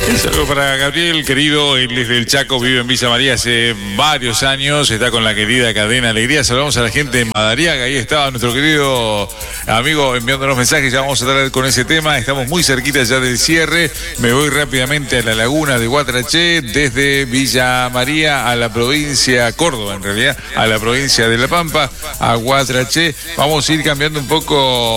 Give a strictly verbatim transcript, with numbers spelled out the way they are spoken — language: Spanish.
Saludos para Gabriel, querido, él es del Chaco, vive en Villa María hace varios años, está con la querida Cadena Alegría. Saludamos a la gente de Madariaga, ahí estaba nuestro querido amigo enviándonos mensajes, ya vamos a tratar con ese tema, estamos muy cerquita ya del cierre. Me voy rápidamente a la laguna de Guatraché, desde Villa María a la provincia, Córdoba en realidad, a la provincia de La Pampa, a Guatraché. Vamos a ir cambiando un poco